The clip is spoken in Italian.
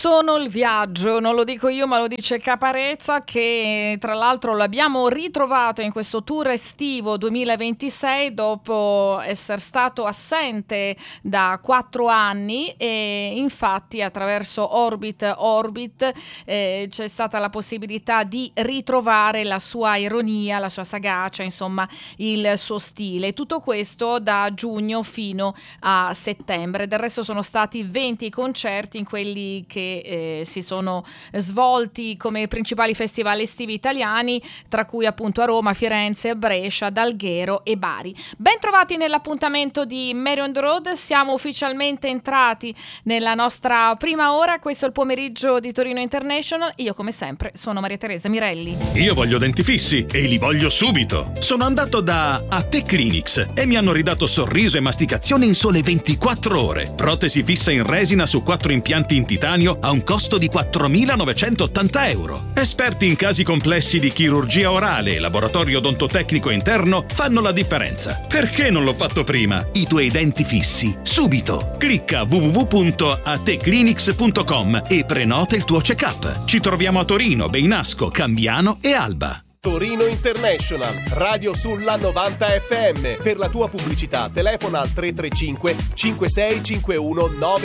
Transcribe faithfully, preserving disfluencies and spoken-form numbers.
sono il viaggio, non lo dico io ma lo dice Caparezza, che tra l'altro l'abbiamo ritrovato in questo tour estivo duemilaventisei dopo essere stato assente da quattro anni, e infatti attraverso Orbit Orbit eh, c'è stata la possibilità di ritrovare la sua ironia, la sua sagacia, insomma il suo stile. Tutto questo da giugno fino a settembre. Del resto sono stati venti concerti in quelli che eh, si sono svolti come principali festival estivi italiani, tra cui appunto a Roma, Firenze, Brescia, D'Alghero e Bari. Ben trovati nell'appuntamento di Mary on the Road, siamo ufficialmente entrati nella nostra prima ora, questo è il pomeriggio di Torino International. Io come sempre sono Maria Teresa Mirelli. Io voglio denti fissi e li voglio subito. Sono andato da A Te Clinics e mi hanno ridato sorriso e masticazione in sole ventiquattro ore. Protesi fissa in resina su quattro impianti in titanio a un costo di quattromilanovecentottanta euro. Esperti in casi complessi di chirurgia orale e laboratorio odontotecnico interno fanno la differenza. Perché non l'ho fatto prima? I tuoi denti fissi subito. Clicca w w w punto a te clinics punto com e prenota il tuo check-up. Ci troviamo a Torino, Beinasco, Cambiano e Alba. Torino International, radio sulla novanta effe emme. Per la tua pubblicità telefona al tre tre cinque cinque sei cinque uno nove